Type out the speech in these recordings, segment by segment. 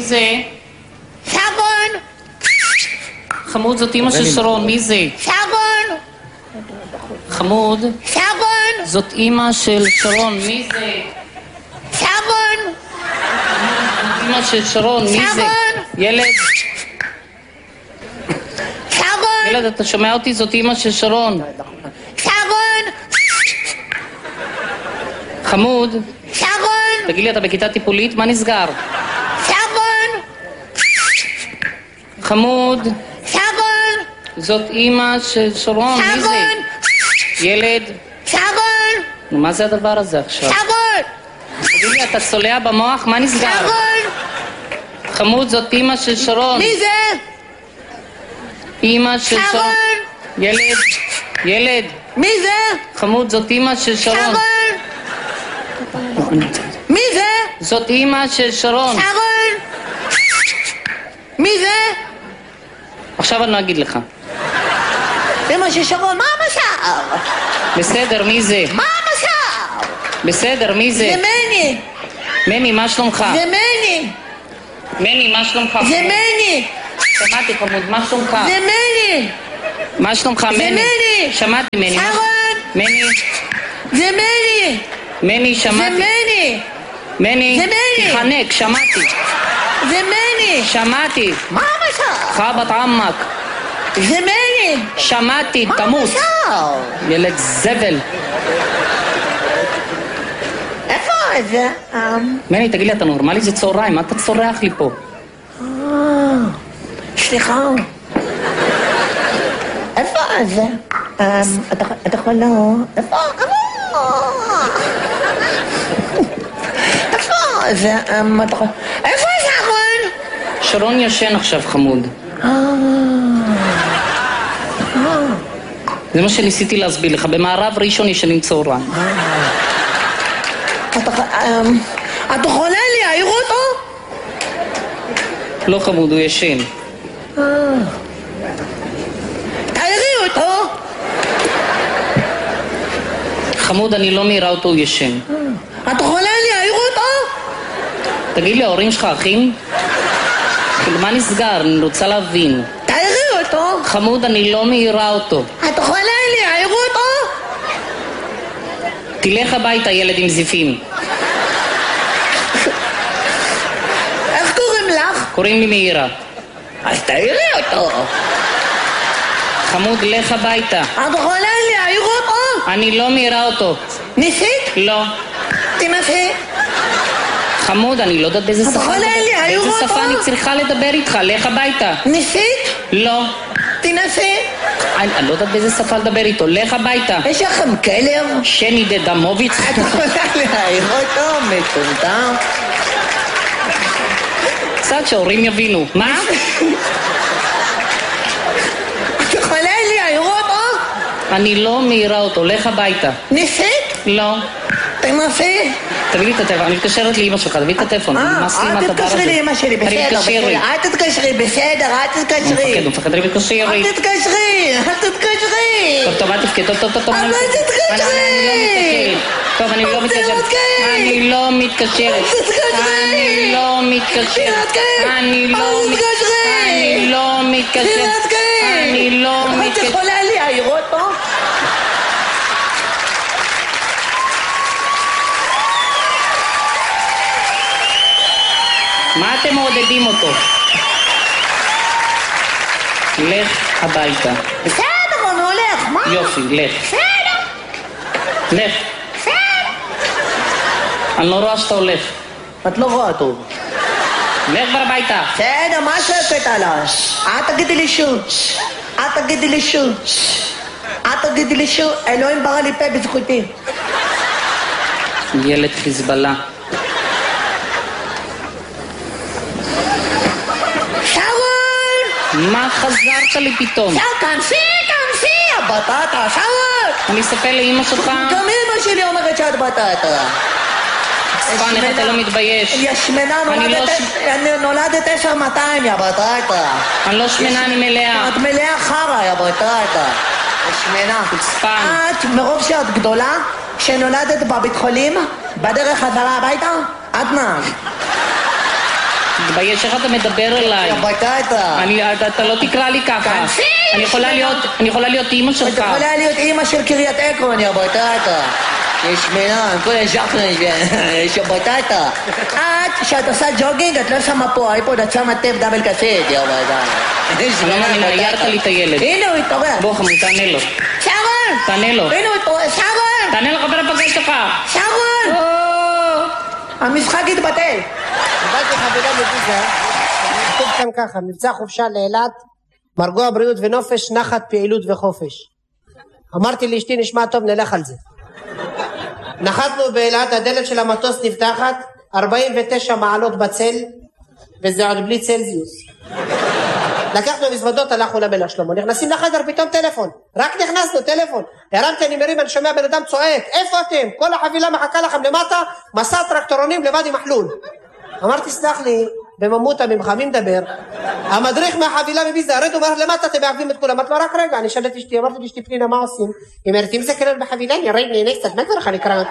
זה? שרון! חמוד, זאת אמא של שרון, מי זה? שרון! חמוד, שרון! זאת אמא של שרון, מי זה? שרון! אמא של שרון, מי זה? שרון! ילד, שרון! ילד, אתה שומע אותי? זאת אמא של שרון. שרון! חמוד, שרון! תגיד לי, אתה בכיתה טיפולית? מה נסגר? שרון! חמוד, שרון! זאת אמא של שרון, מי זה? שרון! ילד, שרון! נו, מה זה הדבר הזה עכשיו? שרון! תגיד לי, אתה צולע במוח? מה נסגר? שרון! חמוד, זאת אמא של שרון. מי זה? אמא של שרון. שרון! ילד, ילד. מי זה? חמוד, זאת אמא של שרון. שרון! מי זה? זאת אמא של שרון. שרון! מי זה? עכשיו אני לא אגיד לך. אמא של שרון, מה המשאר? בסדר, מי זה? מה המשאר? בסדר, מי זה? זה מני! מני, מה שלומך? זה מני! מני, מה שלומך? זה מני! שמעתי, חמוד, מה שלומך? זה מני! מה שלומך, מני? זה מני! שמעתי, מני. שרון! מני, זה מני! מני, זה שמעתי. מני! מני, זה מני. תחנק, שמעתי. זה מני! שמעתי. מה המשאר? חבת עמק. זה מני! שמעתי, מה תמות. המשאר? ילד זבל. איפה זה? מני, תגיד לי, אתה נורמלי? זה צהריים, מה אתה צורח לי פה? סליחה. איפה זה? אתה יכול לא... איפה? איפה זה? איפה שרון? שרון ישן עכשיו, חמוד. זה מה שניסיתי להסביר לך. במערב ראשון ישנים צהריים. אתה יכולה להעיר אותו? לא חמוד, הוא ישן. תעירי אותו. חמוד, אני לא מעירה אותו, הוא ישן. את יכולה להעיר אותו? תגיד לי, ההורים שלך אחים? כאילו, מה נסגר? אני רוצה להבין. תעירי אותו. חמוד, אני לא מעירה אותו. את יכולה להעיר אותו? תלך הביתה, ילד עם זיפים. איך קוראים לך? קוראים לי מאירה. אז תעירי אותו. חמוד, לך הביתה. את יכולה להעיר אותו? אני לא מעירה אותו. ניסית? לא. תנסי. חמוד, אני לא יודעת באיזה אתה שפה... יכול להעיר באיזה אותו? שפה אני צריכה לדבר איתך? לך הביתה. ניסית? לא. תנסי. אני לא יודעת באיזה שפה לדבר איתו. לך הביתה. יש לכם כלב? שני דדמוביץ. את יכולה להעיר אותו? מטומטם. קצת שההורים יבינו. מה? את יכולה להעיר אותו? אני לא מעירה אותו. לך הביתה. ניסית? לא. תנסי. תביא לי את הטלפון. אני מתקשרת לאמא שלך. תביא את הטלפון. נמאס לי עם אל הדבר הזה. תתקשרי לאמא שלי, אני בסדר, מתקשר לי. אל תתקשרי, בסדר, אל תתקשרי. הוא מפחד, אני מתקשר לי. אל תתקשרי, אל תתקשרי. טוב, מה תפקד? טוב. אבל תתקשרי. טוב, אני לא מתקשרת. אני לא מתקשרת. אני לא מתקשרת. אני לא מתקשרת. אני לא את מתקשרת. יכולה להעיר אותו? מה אתם מעודדים אותו? לך הביתה. בסדר, הוא הולך, מה? יופי, לך. בסדר. לך. בסדר. אני לא רואה שאתה הולך. את לא רואה טוב. לך כבר הביתה. בסדר, מה שקט עליי? אל תגידי לי שום. אל תגידי לי שום. אל תגידי לי שום. אלוהים ברא לי פה בזכותי. ילד חיזבאללה. שרון! מה חזרת לי פתאום? כנסי, הבטטה, שרון! אני אספר לאמא שלך? גם אמא שלי אומרת שאת בטטה. ספן, איך אתה לא מתבייש? יא שמנה, נולדת 10,200, יא בטטה. אני לא שמנה, אני מלאה. את מלאה חרא, יא בטטה. שמנה. חוצפן. את, מרוב שאת גדולה, שנולדת בבית חולים, בדרך חזרה הביתה, את נהג. תתבייש, איך אתה מדבר אליי? אתה לא תקרא לי ככה. אני יכולה להיות אימא שלך. את יכולה להיות אימא של קריית עקרון, יא בטטה. יש מנה, כל הז'חנה, יש בטטה. כשאת עושה ג'וגינג, את לא שמה פה אייפוד, את שמה טייפ דאבל קסט, יא בטטה. לא מאמינה, הערת לי את הילד. הנה הוא התעורר. בוא חמוד, תענה לו. שרון! תענה לו. הנה הוא התעורר, שרון! תענה לחבר הפגש שלך. שרון! המשחק התבטל. קיבלתי חבילה מביזה, כתוב כאן ככה, מבצע חופשה לאילת, מרגוע בריאות ונופש, נחת פעילות וחופש. אמרתי לאשתי נשמע טוב, נלך על זה. נחתנו באילת, הדלת של המטוס נפתחת, 49 מעלות בצל, וזה עוד בלי צלזיוס. לקחנו מזוודות, הלכנו למלך שלמה, נכנסים לחדר, פתאום טלפון, רק נכנסנו, טלפון, הרמתי, אני מרים, אני שומע בן אדם צועק, איפה אתם? כל החבילה מחכה לכם למטה, מסע טרקטורונים לבד עם מחלול. אמרתי, סלח לי, בממותה ממך, מי מדבר? המדריך מהחבילה מביזה, הרד אומר למטה, אתם מעכבים את כולם. אמרתי לו, רק רגע, אני שאלתי אשתי, אמרתי לאשתי פנינה, מה עושים? היא אומרת, אם זה כלל בחבילה, ירד נהנה קצת, מה קרה לך לקראת?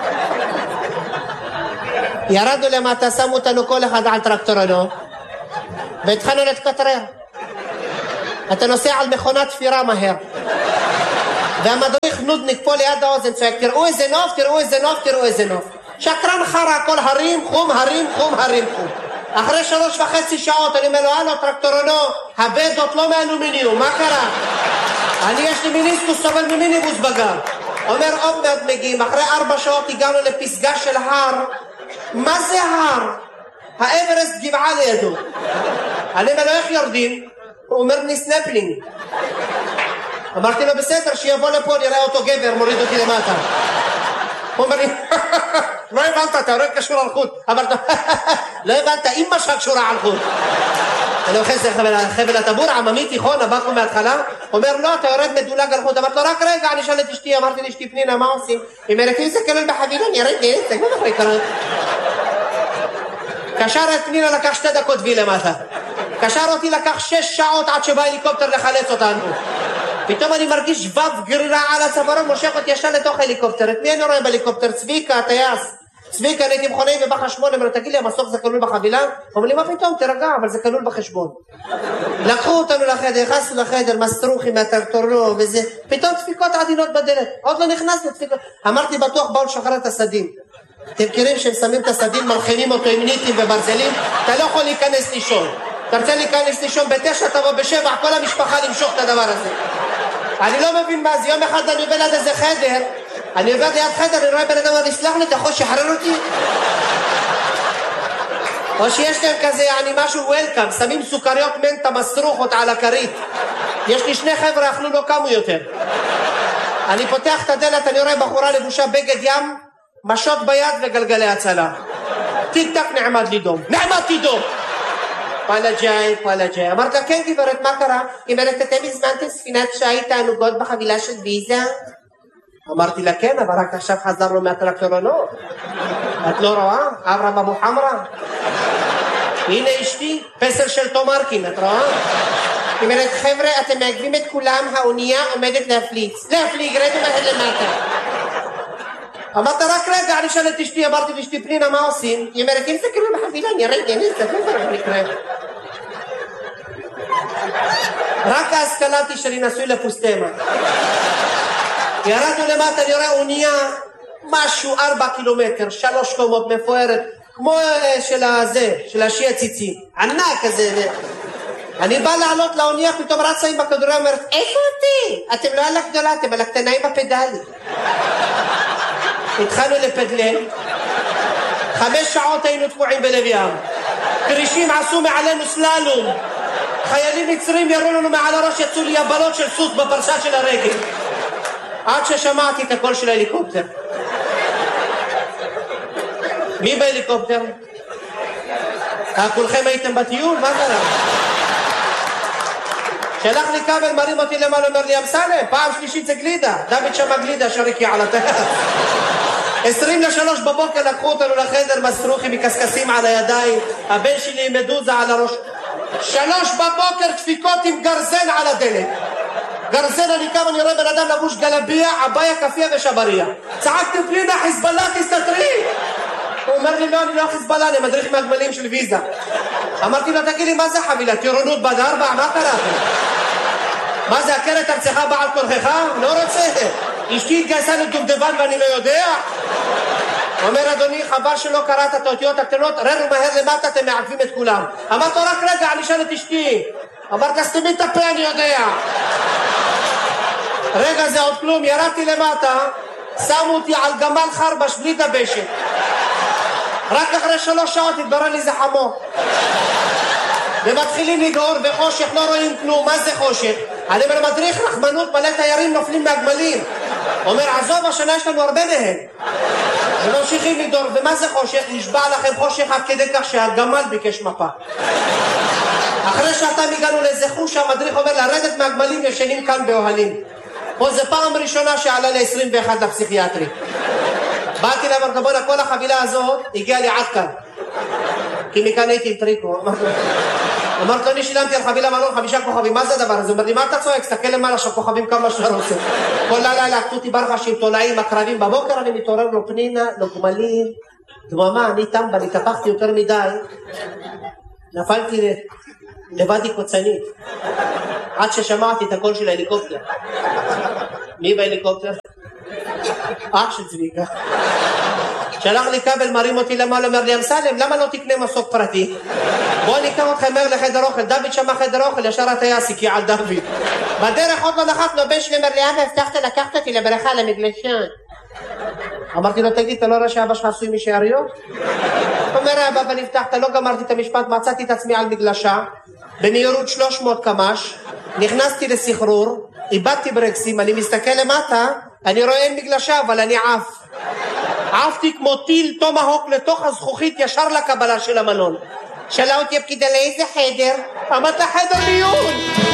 ירדנו למטה, שמו אותנו כל אחד על טרקטורנו, והתחלנו להתקטרר. אתה נוסע על מכונת תפירה מהר. והמדריך נודניק פה ליד האוזן צועק, תראו איזה נוף, תראו איזה נוף, תראו איזה נוף. שקרן חרה, הכל הרים, חום, הרים, חום, הרים, חום. אחרי 3.5 שעות אני אומר לו, הלו טרקטורנו, הבדות לא מאלומיניום, מה קרה? אני יש לי מיניסקוס סובל ממיניבוס בגר. אומר, עוד מעט מגיעים, אחרי 4 שעות הגענו לפסגה של הר. מה זה הר? האברסט גבעה לידו. אני אומר לו, איך יורדים? הוא אומר לי סנפלינג. אמרתי לו, בסדר, שיבוא לפה, נראה אותו גבר, מוריד אותי למטה. הוא אומר לי, לא הבנת, אתה הולך קשור על חוט. אמרתי לו, לא הבנת, אמא שלך קשורה על חוט. אני אוכל זה חבל הטבור, עממי תיכון, הבאנו מההתחלה. הוא אומר, לא, אתה יורד מדולג על חוט. אמרתי לו, רק רגע, אני שאל את אשתי, אמרתי לאשתי פנינה, מה עושים? היא אומרת, אם זה כלל בחבילה, אני ירד נהנצק, מה יכול לקרוא? קשר את פנינה, לקח 2 דקות וי למטה. קשר אותי, לקח 6 שעות עד שבא הליקופטר לחלץ אותנו. פתאום אני מרגיש שבב גרירה על הצווארון, מושך אותי ישר לתוך הליקופטר. את מי אני רואה בליקופטר? צביקה, הטייס. צביקה, אני הייתי מכונאי בבחר 8, אומר, תגיד לי, המסוק זה כלול בחבילה? אומר לי, מה פתאום? תרגע, אבל זה כלול בחשבון. לקחו אותנו לחדר, נכנסנו לחדר, מסטרוחים מהטרקטורנו וזה, פתאום דפיקות עדינות בדלת. עוד לא נכנסנו דפיקות. אמרתי, בטוח באו לשחרר את הסדים. אתם מכירים שהם שמים את הסדים, מלחינים אותו עם ניטים וברזלים, אתה לא יכול להיכנס לישון. אתה רוצה להיכנס לישון ב9, תבוא ב7, כל המשפחה למשוך את הדבר הזה. אני לא מבין מה זה, יום אחד אני עובר ליד איזה חדר, אני עובר ליד חדר, אני רואה בן אדם, אני סלח לי, אתה יכול לשחרר אותי? או שיש להם כזה, משהו וולקאם, שמים סוכריות מנטה מסרוכות על הכרית. יש לי 2 חבר'ה, אכלו לא קמו יותר. אני פותח את הדלת, אני רואה בחורה לבושה בגד ים, משות ביד וגלגלי הצלה. טיק טק נעמד לי דום. נעמדתי דום. פאלה ג'אי. אמרת לה, כן גברת, מה קרה? היא אומרת, אתם הזמנתם ספינת שייט תענוגות בחבילה של ויזה? אמרתי לה, כן, אבל רק עכשיו חזרנו מהטרקטורנו. את לא רואה? אברהם אבו חמרה. הנה אשתי, פסל של תומרקין, את רואה? היא אומרת, חבר'ה, אתם מעכבים את כולם, האונייה עומדת להפליץ. להפליג, רדו מהר למטה. אמרת רק רגע, אני שאל את אשתי, אמרתי לאשתי פנינה, מה עושים? היא אומרת, אם זה כאילו בחבילה, אני אסתכל מה נקרא. רק ההשכלתי שלי נשוי לפוסטמה. ירדנו למטה, אני רואה אונייה, משהו 4 קילומטר, 3 קומות מפוארת, כמו של השי הציצים, ענק כזה. אני בא לעלות לאונייה, פתאום רצה עם הכדוריה, אומרת, איפה אותי? אתם לא על הגדולה, אתם על הקטנה עם הפדלים. התחלנו לפדלל, 5 שעות היינו תקועים בלב ים, קרישים עשו מעלינו סללום, חיילים מצרים ירו לנו מעל הראש, יצאו לי יבלות של סוס בפרשה של הרגל, עד ששמעתי את הקול של ההליקופטר. מי בהליקופטר? כולכם הייתם בטיול? מה קרה? שלח לי כבל, מרים אותי למעלה, אומר לי, אמסלם, פעם שלישית זה גלידה, דוד שמה גלידה שריקי על הטייס. 2:40 בבוקר לקחו אותנו לחדר, מסרוחים מקסקסים על הידיים, הבן שלי עם מדוזה על הראש. 3 בבוקר דפיקות עם גרזן על הדלת. גרזן, אני קם, אני רואה בן אדם לבוש גלביה, עביה, כפיה ושבריה. צעקתי פנינה, חיזבאללה, תסתתרי. הוא אומר לי, לא, אני לא חיזבאללה, אני מדריך מהגמלים של ויזה. אמרתי לו, תגיד לי, מה זה חבילה? טירונות בד 4? מה קרה? מה זה, הכרת ארצך בעל כורכך? לא רוצה. אשתי התגייסה לדובדבן ואני לא יודע. אומר, אדוני, חבל שלא קראת את האותיות הקטנות, ררו מהר למטה, אתם מעכבים את כולם. אמרת לו, רק רגע, אני אשאל את אשתי. אמרת, סתמי את הפה, אני יודע. רגע, זה עוד כלום, ירדתי למטה, שמו אותי על גמל חרבש בלי דבשת. רק אחרי 3 שעות התברר לי זה חמור. ומתחילים לדהור בחושך, לא רואים כלום. מה זה חושך? אני אומר, מדריך רחמנות, מלא תיירים נופלים מהגמלים. אומר, עזוב, השנה יש לנו הרבה מהם. וממשיכים לדהור, ומה זה חושך? נשבע לכם חושך עד כדי כך שהגמל ביקש מפה. אחרי שעתיים הגענו לאיזה חוש, המדריך אומר, לרדת מהגמלים ישנים כאן באוהלים. פה זה פעם ראשונה שעלה ל-21 לפסיכיאטרי. באתי לאמרת, בוא'נה, כל החבילה הזאת הגיעה לי עד כאן. כי מכאן הייתי עם טריקו. אמרת לו, אני שילמתי על חבילה מלון 5 כוכבים, מה זה הדבר הזה? אומר לי, מה אתה צועק? סתכל למעלה שהכוכבים כמה שאתה רוצה. כל לילה לקחו אותי ברכה עם תולעים, הקרבים, בבוקר אני מתעורר לו פנינה, לו גמלים, דממה, אני טמבל, התהפכתי יותר מדי, נפלתי לבדי קוצנית, עד ששמעתי את הקול של ההליקופטר. מי בהליקופטר? אח של צביקה. שלח לי כבל, מרים אותי למעלה, אומר לי, אמסלם, למה לא תקנה מסוק פרטי? בוא ניקח אותך מהר לחדר אוכל. דוד שמע חדר אוכל, ישר הטייס הקיע על דוד. בדרך עוד לא נחתנו, הבן שלי אומר לי, אבא, הבטחת לקחת אותי לבריכה למגלשן. אמרתי לו, תגיד, אתה לא רואה שאבא שלך עשוי משאריות? אומר, אבא, אבל הבטחת, לא גמרתי את המשפט, מצאתי את עצמי על מגלשה, במהירות 300 קמ"ש, נכנסתי לסחרור, איבדתי ברקסים, אני מסתכל למטה, אני רואה אין מגלשה, אבל אני עף. עפתי כמו טיל טומהוק לתוך הזכוכית ישר לקבלה של המלון. שאלה אותי הפקידה לאיזה חדר? אמרת חדר מיון.